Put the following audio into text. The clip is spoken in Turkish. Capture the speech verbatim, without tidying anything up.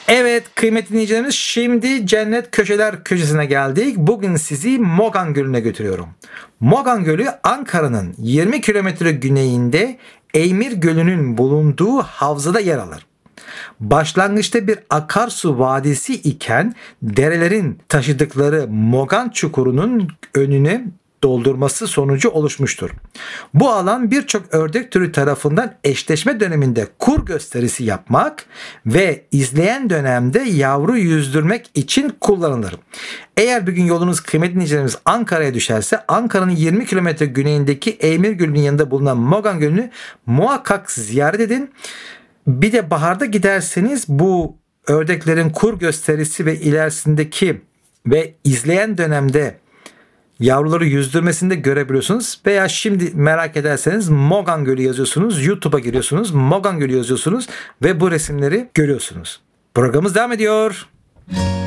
Evet kıymetli dinleyicilerimiz, şimdi Cennet Köşeler Köşesi'ne geldik. Bugün sizi Mogan Gölü'ne götürüyorum. Mogan Gölü Ankara'nın yirmi kilometre güneyinde Eymir Gölü'nün bulunduğu havzada yer alır. Başlangıçta bir akarsu vadisi iken derelerin taşıdıkları Mogan çukurunun önüne doldurması sonucu oluşmuştur. Bu alan birçok ördek türü tarafından eşleşme döneminde kur gösterisi yapmak ve izleyen dönemde yavru yüzdürmek için kullanılır. Eğer bir gün yolunuz kıymetli dinleyicilerimiz Ankara'ya düşerse Ankara'nın yirmi kilometre güneyindeki Eymir Gölü'nün yanında bulunan Mogan Gölü'nü muhakkak ziyaret edin. Bir de baharda giderseniz bu ördeklerin kur gösterisi ve ilerisindeki ve izleyen dönemde yavruları yüzdürmesini de görebiliyorsunuz. Veya şimdi merak ederseniz Mogan Gölü yazıyorsunuz. YouTube'a giriyorsunuz. Mogan Gölü yazıyorsunuz ve bu resimleri görüyorsunuz. Programımız devam ediyor.